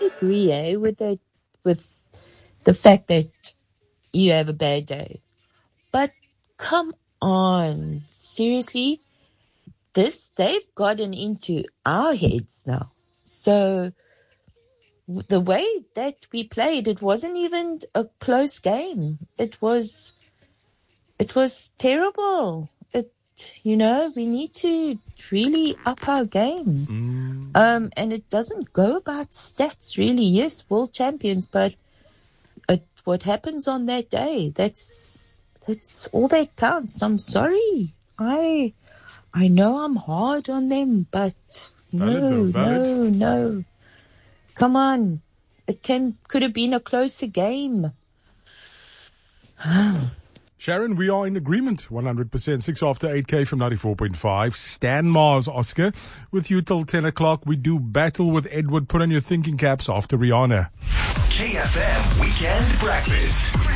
agree, with that, with the fact that you have a bad day. But come on, seriously, they've gotten into our heads now. So the way that we played, it wasn't even a close game. It was terrible. We need to really up our game. And it doesn't go about stats, really. Yes, world champions, but what happens on that day, that's all that counts. I'm sorry. I know I'm hard on them, but no. Come on. It could have been a closer game. Sharon, we are in agreement, 100%. 6 after 8K from 94.5. Stan Mars, Oscar, with you till 10 o'clock. We do battle with Edward. Put on your thinking caps after Rihanna. KFM Weekend Breakfast.